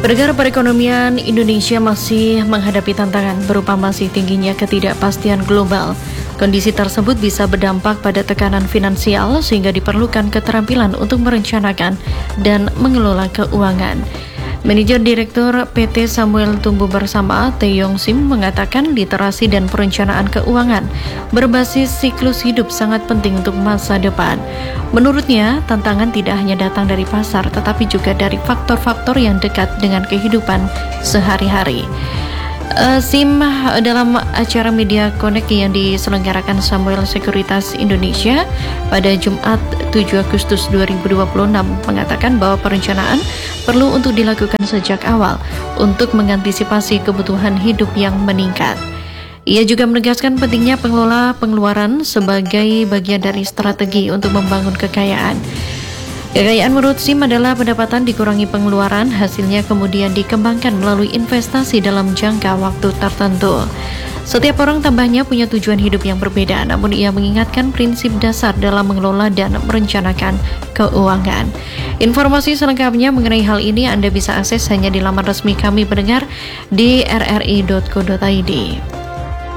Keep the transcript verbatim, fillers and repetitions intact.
Pendengar, perekonomian Indonesia masih menghadapi tantangan berupa masih tingginya ketidakpastian global. Kondisi tersebut bisa berdampak pada tekanan finansial sehingga diperlukan keterampilan untuk merencanakan dan mengelola keuangan. Manajer Direktur P T Samuel Tumbuh Bersama, Taeyong Sim, mengatakan literasi dan perencanaan keuangan berbasis siklus hidup sangat penting untuk masa depan. Menurutnya, tantangan tidak hanya datang dari pasar, tetapi juga dari faktor-faktor yang dekat dengan kehidupan sehari-hari. Uh, Sim dalam acara Media Connect yang diselenggarakan Samuel Sekuritas Indonesia pada Jumat tujuh Agustus dua ribu dua puluh enam mengatakan bahwa perencanaan perlu untuk dilakukan sejak awal untuk mengantisipasi kebutuhan hidup yang meningkat. Ia juga menegaskan pentingnya pengelola pengeluaran sebagai bagian dari strategi untuk membangun kekayaan. Kekayaan menurut Sim adalah pendapatan dikurangi pengeluaran, hasilnya kemudian dikembangkan melalui investasi dalam jangka waktu tertentu. Setiap orang tambahnya punya tujuan hidup yang berbeda, namun ia mengingatkan prinsip dasar dalam mengelola dan merencanakan keuangan. Informasi selengkapnya mengenai hal ini Anda bisa akses hanya di laman resmi kami pendengar di r r i dot co dot i d.